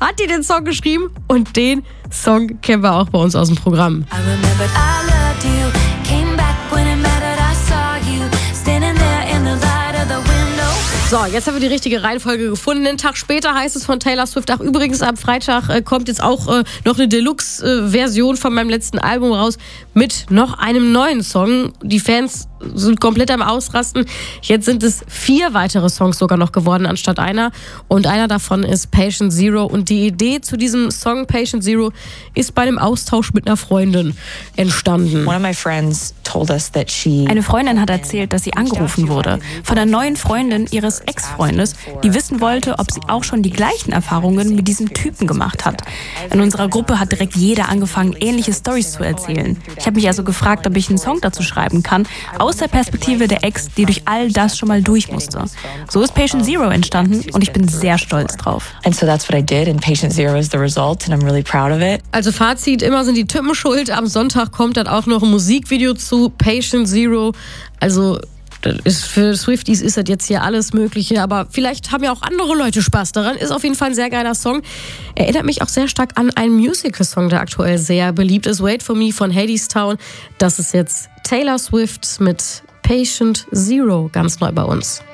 hat die den Song geschrieben und den Song kennen wir auch bei uns aus dem Programm. So, jetzt haben wir die richtige Reihenfolge gefunden. Einen Tag später heißt es von Taylor Swift. Ach, übrigens, am Freitag kommt jetzt auch noch eine Deluxe-Version von meinem letzten Album raus mit noch einem neuen Song. Die Fans sind komplett am Ausrasten. Jetzt sind es 4 weitere Songs sogar noch geworden anstatt einer. Und einer davon ist Patient Zero. Und die Idee zu diesem Song Patient Zero ist bei einem Austausch mit einer Freundin entstanden. Eine Freundin hat erzählt, dass sie angerufen wurde von einer neuen Freundin ihres Ex-Freundes, die wissen wollte, ob sie auch schon die gleichen Erfahrungen mit diesem Typen gemacht hat. In unserer Gruppe hat direkt jeder angefangen, ähnliche Storys zu erzählen. Ich habe mich also gefragt, ob ich einen Song dazu schreiben kann, aus der Perspektive der Ex, die durch all das schon mal durch musste. So ist Patient Zero entstanden und ich bin sehr stolz drauf. Also Fazit, immer sind die Typen schuld. Am Sonntag kommt dann auch noch ein Musikvideo zu Patient Zero. Also für Swifties ist das jetzt hier alles Mögliche, aber vielleicht haben ja auch andere Leute Spaß daran. Ist auf jeden Fall ein sehr geiler Song. Erinnert mich auch sehr stark an einen Musical-Song, der aktuell sehr beliebt ist. Wait for Me von Hadestown. Das ist jetzt Taylor Swift mit Patient Zero, ganz neu bei uns.